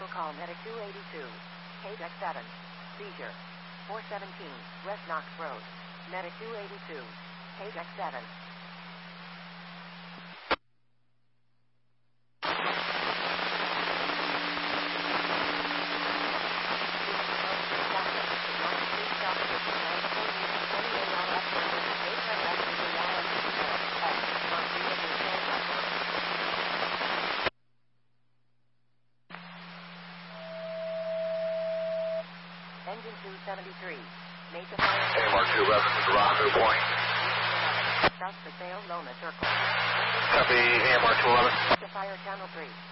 Vehicle call Medic 282. KDEC 7. Seizure. 417 West Knox Road. Medic 282. KDEC 7. Engine 273. Mesa Fire. AMR 211 to rendezvous point. South Paseo Loma Circle. Copy AMR 211. Mesa Fire Channel 3.